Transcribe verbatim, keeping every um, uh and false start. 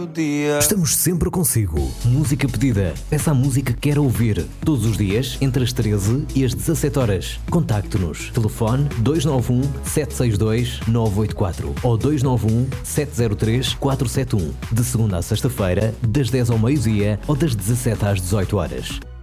no dia. Estamos sempre consigo. Música pedida. Peça a música que quer ouvir. Todos os dias, entre as treze e as dezassete horas. Contacte-nos. Telefone dois nove um, sete seis dois, nove oito quatro ou dois nove um, sete zero três, quatro sete um. De segunda a sexta-feira, das dez ao meio-dia ou das dezassete às dezoito horas.